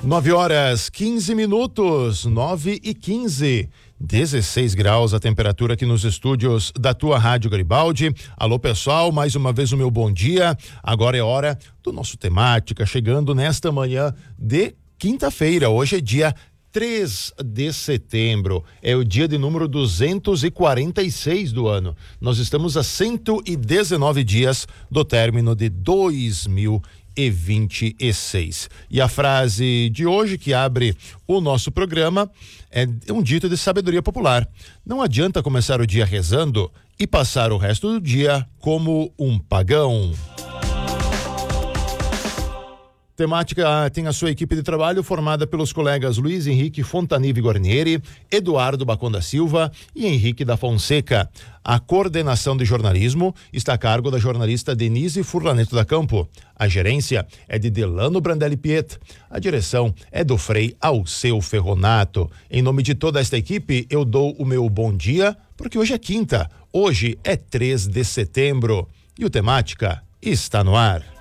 9h15, 9h15. 16 graus a temperatura aqui nos estúdios da tua Rádio Garibaldi. Alô pessoal, mais uma vez o meu bom dia. Agora é hora do nosso Temática, chegando nesta manhã de quinta-feira. Hoje é dia 3 de setembro, é o dia de número 246 do ano. Nós estamos a 119 dias do término de 2026. E a frase de hoje que abre o nosso programa é um dito de sabedoria popular. Não adianta começar o dia rezando e passar o resto do dia como um pagão. Temática tem a sua equipe de trabalho formada pelos colegas Luiz Henrique Fontanive Guarnieri, Eduardo Bacon da Silva e Henrique da Fonseca. A coordenação de jornalismo está a cargo da jornalista Denise Furlaneto da Campo. A gerência é de Delano Brandelli Piet. A direção é do Frei Alceu Ferronato. Em nome de toda esta equipe, eu dou o meu bom dia, porque hoje é quinta, hoje é 3 de setembro. E o Temática está no ar.